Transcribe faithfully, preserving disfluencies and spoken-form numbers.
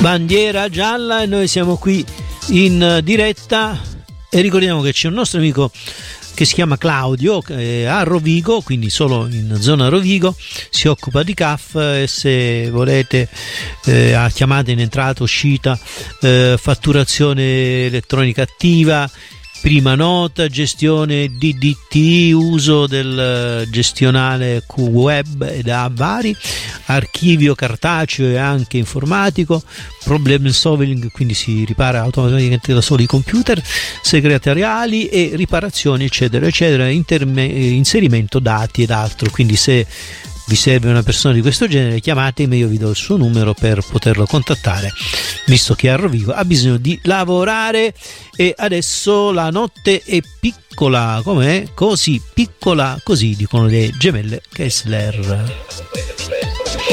bandiera gialla e noi siamo qui in diretta e ricordiamo che c'è un nostro amico che si chiama Claudio eh, a Rovigo, quindi solo in zona Rovigo, si occupa di C A F e se volete eh, a chiamate in entrata, uscita, eh, fatturazione elettronica attiva, prima nota, gestione D D T, uso del gestionale Q web e da vari, archivio cartaceo e anche informatico, problem solving, quindi si ripara automaticamente da soli i computer, segretariali e riparazioni eccetera eccetera, interme- inserimento dati ed altro. Quindi se vi serve una persona di questo genere chiamatemi, io vi do il suo numero per poterlo contattare, visto che a Rovigo ha bisogno di lavorare. E adesso la notte è piccola, com'è? Così piccola, così dicono le gemelle Kessler.